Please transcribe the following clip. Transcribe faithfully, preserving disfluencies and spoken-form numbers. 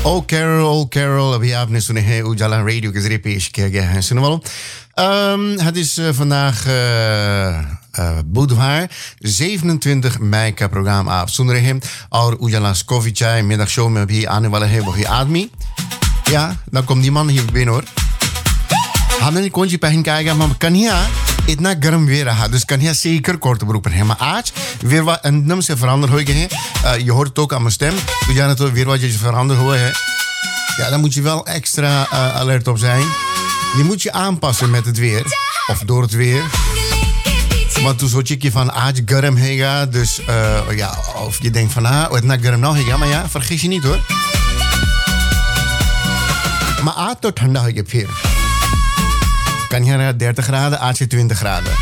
ओ कैरल ओ कैरल अभी आपने सुने हैं उजाला रेडियो के जरिए पेश किया गया है सुनने वालों. Um, het is uh, vandaag uh, uh, बुधवार zevenentwintig मई का प्रोग्राम आप सुन रहे हैं और उजाला's Coffee Chai middagshow में भी आने वाला है वही आदमी. Ja, dan komt die man hier binnen hoor. हमने नहीं कौन सी पहन के आएगा मम कन्या इतना गर्म weer रहा dus कन्या zeker korte broek पर है maar आज weer wat एकदम से verander हो गए हैं. Uh, je hoort het ook aan mijn stem. We gaan het weer wat je veranderd hoor hè. Ja, dan moet je wel extra uh, alert op zijn. Je moet je aanpassen met het weer. Of door het weer. Want toen soort je van aaj garm hega. Dus uh, ja, of je denkt van ah, het na garm nou hega. Maar ja, vergis je niet hoor. Maar aaj tot ठंडा हो गया फिर. Kanya dertig graden, aaj twintig graden.